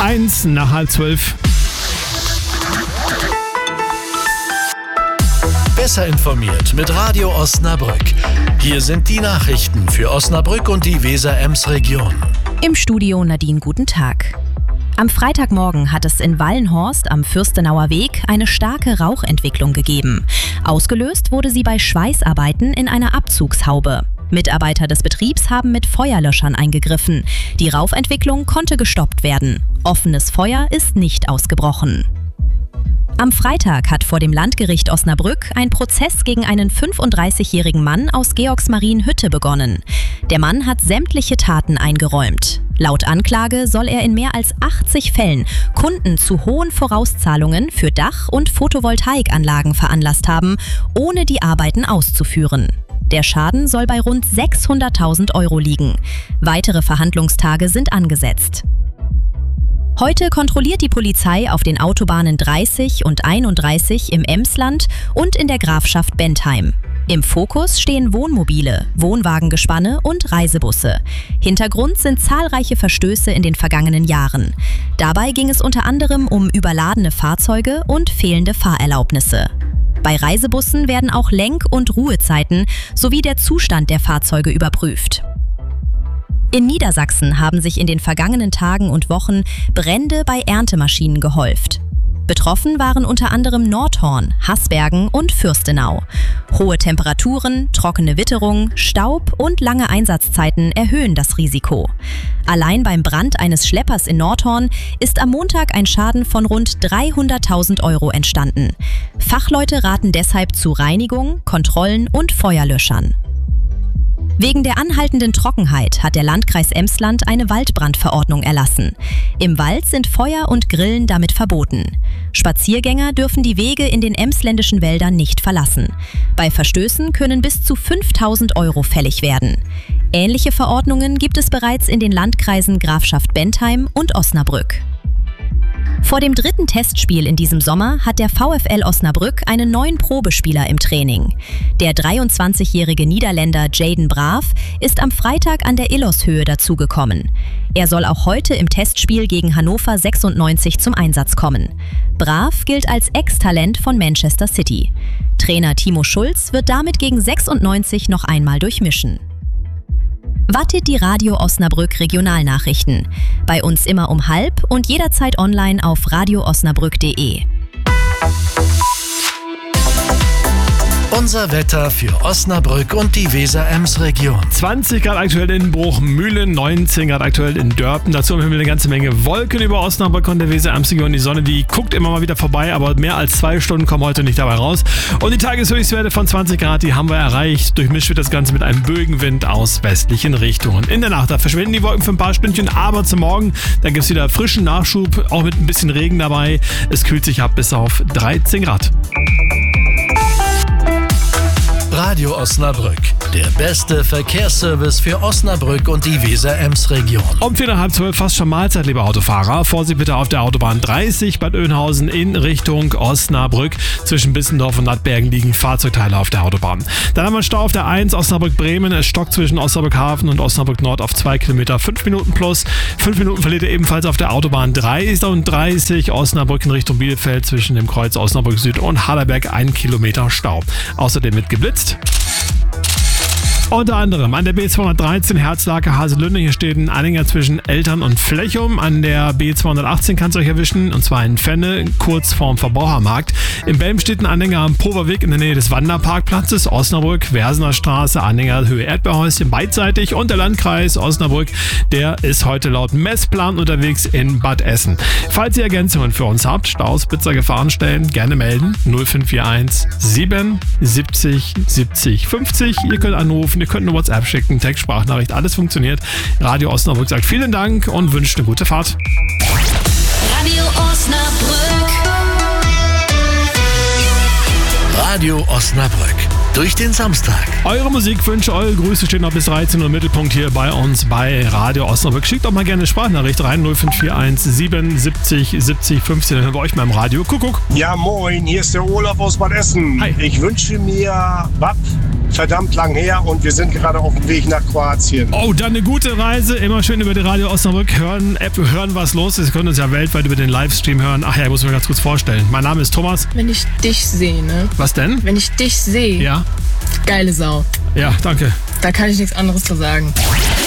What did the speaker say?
11:01. Besser informiert mit Radio Osnabrück. Hier sind die Nachrichten für Osnabrück und die Weser-Ems-Region. Im Studio Nadine, guten Tag. Am Freitagmorgen hat es in Wallenhorst am Fürstenauer Weg eine starke Rauchentwicklung gegeben. Ausgelöst wurde sie bei Schweißarbeiten in einer Abzugshaube. Mitarbeiter des Betriebs haben mit Feuerlöschern eingegriffen. Die Rauchentwicklung konnte gestoppt werden. Offenes Feuer ist nicht ausgebrochen. Am Freitag hat vor dem Landgericht Osnabrück ein Prozess gegen einen 35-jährigen Mann aus Georgsmarienhütte begonnen. Der Mann hat sämtliche Taten eingeräumt. Laut Anklage soll er in mehr als 80 Fällen Kunden zu hohen Vorauszahlungen für Dach- und Photovoltaikanlagen veranlasst haben, ohne die Arbeiten auszuführen. Der Schaden soll bei rund 600.000 Euro liegen. Weitere Verhandlungstage sind angesetzt. Heute kontrolliert die Polizei auf den Autobahnen 30 und 31 im Emsland und in der Grafschaft Bentheim. Im Fokus stehen Wohnmobile, Wohnwagengespanne und Reisebusse. Hintergrund sind zahlreiche Verstöße in den vergangenen Jahren. Dabei ging es unter anderem um überladene Fahrzeuge und fehlende Fahrerlaubnisse. Bei Reisebussen werden auch Lenk- und Ruhezeiten sowie der Zustand der Fahrzeuge überprüft. In Niedersachsen haben sich in den vergangenen Tagen und Wochen Brände bei Erntemaschinen gehäuft. Betroffen waren unter anderem Nordhorn, Haßbergen und Fürstenau. Hohe Temperaturen, trockene Witterung, Staub und lange Einsatzzeiten erhöhen das Risiko. Allein beim Brand eines Schleppers in Nordhorn ist am Montag ein Schaden von rund 300.000 Euro entstanden. Fachleute raten deshalb zu Reinigung, Kontrollen und Feuerlöschern. Wegen der anhaltenden Trockenheit hat der Landkreis Emsland eine Waldbrandverordnung erlassen. Im Wald sind Feuer und Grillen damit verboten. Spaziergänger dürfen die Wege in den emsländischen Wäldern nicht verlassen. Bei Verstößen können bis zu 5.000 Euro fällig werden. Ähnliche Verordnungen gibt es bereits in den Landkreisen Grafschaft Bentheim und Osnabrück. Vor dem 3. Testspiel in diesem Sommer hat der VfL Osnabrück einen neuen Probespieler im Training. Der 23-jährige Niederländer Jaden Braaf ist am Freitag an der Illoshöhe dazugekommen. Er soll auch heute im Testspiel gegen Hannover 96 zum Einsatz kommen. Braaf gilt als Ex-Talent von Manchester City. Trainer Timo Schulz wird damit gegen 96 noch einmal durchmischen. Wartet die Radio Osnabrück Regionalnachrichten. Bei uns immer um 12:30 und jederzeit online auf radioosnabrück.de. Unser Wetter für Osnabrück und die Weser-Ems-Region. 20 Grad aktuell in Bruchmühlen, 19 Grad aktuell in Dörpen. Dazu im Himmel eine ganze Menge Wolken über Osnabrück und der Weser-Ems-Region. Die Sonne, die guckt immer mal wieder vorbei, aber mehr als 2 Stunden kommen heute nicht dabei raus. Und die Tageshöchstwerte von 20 Grad, die haben wir erreicht. Durchmischt wird das Ganze mit einem Bögenwind aus westlichen Richtungen. In der Nacht, da verschwinden die Wolken für ein paar Stündchen, aber zum Morgen, da gibt es wieder frischen Nachschub, auch mit ein bisschen Regen dabei. Es kühlt sich ab bis auf 13 Grad. Radio Osnabrück, der beste Verkehrsservice für Osnabrück und die Weser-Ems-Region. Um 11:45 fast schon Mahlzeit, liebe Autofahrer. Vorsicht bitte auf der Autobahn 30 Bad Oeynhausen in Richtung Osnabrück. Zwischen Bissendorf und Nattbergen liegen Fahrzeugteile auf der Autobahn. Dann haben wir einen Stau auf der 1 Osnabrück-Bremen. Es stockt zwischen Osnabrück-Hafen und Osnabrück-Nord auf 2 Kilometer, 5 Minuten plus. 5 Minuten verliert ihr ebenfalls auf der Autobahn 30 Osnabrück in Richtung Bielefeld zwischen dem Kreuz Osnabrück Süd und Hallerberg 1 Kilometer Stau. Außerdem wird geblitzt. Unter anderem an der B213 Herzlake-Haselünne. Hier steht ein Anhänger zwischen Eltern und Flechum. An der B218 kann es euch erwischen, und zwar in Fenne, kurz vorm Verbrauchermarkt. In Belm steht ein Anhänger am Poverweg in der Nähe des Wanderparkplatzes. Osnabrück, Versener Straße, Anhänger Höhe Erdbeerhäuschen beidseitig. Und der Landkreis Osnabrück, der ist heute laut Messplan unterwegs in Bad Essen. Falls ihr Ergänzungen für uns habt, Staus, Spitzer, Gefahrenstellen, gerne melden. 0541 77 70 50. Ihr könnt anrufen. Ihr könnt eine WhatsApp schicken, Text, Sprachnachricht, alles funktioniert. Radio Osnabrück sagt vielen Dank und wünscht eine gute Fahrt. Radio Osnabrück. Radio Osnabrück. Durch den Samstag. Eure Musikwünsche, eure Grüße stehen noch bis 13 Uhr im Mittelpunkt hier bei uns bei Radio Osnabrück. Schickt doch mal gerne eine Sprachnachricht rein, 0541 77 70 15. Dann hören wir euch mal im Radio. Kuckuck. Ja, moin, hier ist der Olaf aus Bad Essen. Hi. Ich wünsche mir Bab verdammt lang her und wir sind gerade auf dem Weg nach Kroatien. Oh, dann eine gute Reise. Immer schön über die Radio Osnabrück hören, was los ist. Sie können uns ja weltweit über den Livestream hören. Ach ja, ich muss mir ganz kurz vorstellen. Mein Name ist Thomas. Wenn ich dich sehe, ne? Was denn? Wenn ich dich sehe. Ja. Geile Sau. Ja, danke. Da kann ich nichts anderes zu sagen.